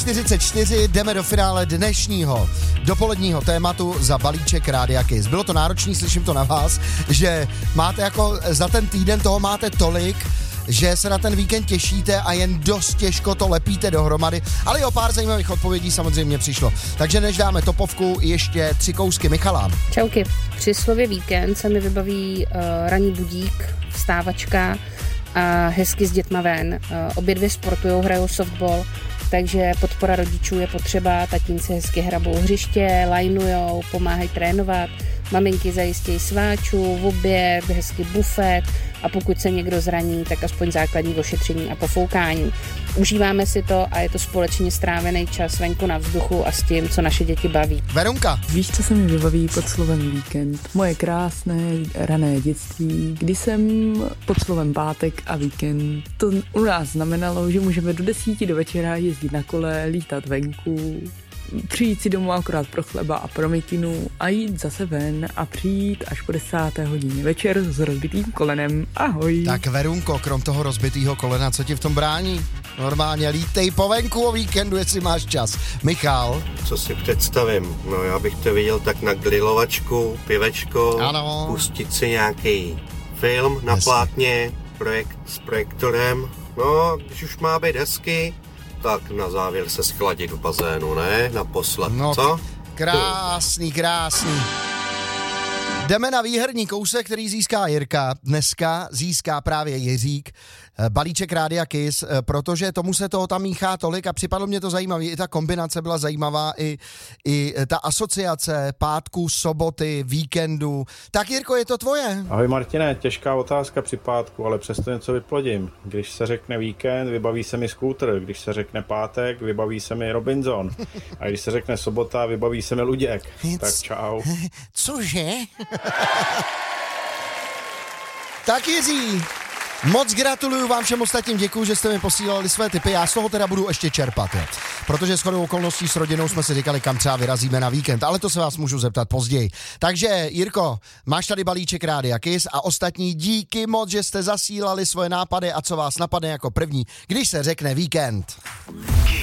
44, jdeme do finále dnešního dopoledního tématu za balíček Rádia Kiss. Bylo to náročný, slyším to na vás, že máte jako za ten týden toho máte tolik, že se na ten víkend těšíte a jen dost těžko to lepíte dohromady, ale jo, pár zajímavých odpovědí samozřejmě přišlo. Takže než dáme topovku, ještě 3 kousky. Michala. Čauky. Při slově víkend se mi vybaví ranní budík, vstávačka a hezky s dětma ven. Obě dvě sportujou, hrajou softball, takže podpora rodičů je potřeba, tatínci hezky hrabou hřiště, lajnujou, pomáhají trénovat, maminky zajistějí sváčů, oběd, hezky bufet a pokud se někdo zraní, tak aspoň základní ošetření a pofoukání. Užíváme si to a je to společně strávený čas venku na vzduchu a s tím, co naše děti baví. Verunka. Víš, co se mi vybaví pod slovem víkend? Moje krásné rané dětství, kdy jsem pod slovem pátek a víkend. To u nás znamenalo, že můžeme do 10 do večera jezdit na kole, lítat venku, přijít si domů akorát pro chleba a pro mikinu a jít zase ven a přijít až po 10. hodině večer s rozbitým kolenem. Ahoj. Tak Verunko, krom toho rozbitého kolena, co ti v tom brání? Normálně lítej po venku o víkendu, jestli máš čas. Michal. Co si představím? No já bych to viděl tak na grilovačku, pivečko, ano. Pustit si nějaký film na plátně, s projektorem. No, když už má být hezky, tak na závěr se schladit do bazénu, ne? Naposled, no, co? Krásný. Jdeme na výherní kousek, který získá Jirka. Dneska získá právě Jiřík balíček Rádia Kiss, protože tomu se toho tam míchá tolik a připadlo mě to zajímavé. I ta kombinace byla zajímavá, i ta asociace pátku, soboty, víkendu. Tak Jirko, je to tvoje. Ahoj Martine, těžká otázka při pátku, ale přesto něco vyplodím. Když se řekne víkend, vybaví se mi skútr. Když se řekne pátek, vybaví se mi Robinson. A když se řekne sobota, vybaví se mi Luděk. Tak čau. Cože? Tak Jiří, moc gratuluju vám všem ostatním, děkuju, že jste mi posílali své tipy, já z toho teda budu ještě čerpat, jo. Protože shodou okolností s rodinou jsme si říkali, kam třeba vyrazíme na víkend, ale to se vás můžu zeptat později. Takže Jirko, máš tady balíček Rádia Kiss a ostatní díky moc, že jste zasílali svoje nápady a co vás napadne jako první, když se řekne víkend.